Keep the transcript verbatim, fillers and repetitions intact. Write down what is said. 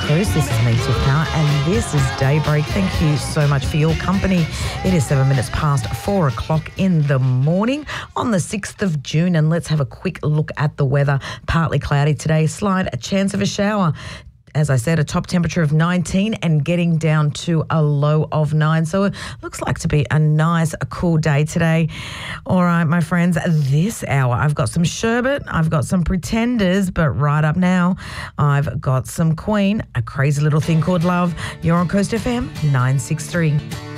Coast. This is me, Tiff Power, and this is Daybreak. Thank you so much for your company. It is seven minutes past four o'clock in the morning on the sixth of June, and let's have a quick look at the weather. Partly cloudy today, slight a chance of a shower. As I said, a top temperature of nineteen and getting down to a low of nine. So it looks like to be a nice, a cool day today. All right, my friends, this hour I've got some sherbet, I've got some pretenders, but right up now I've got some Queen, a crazy little thing called love. You're on Coast F M nine six three.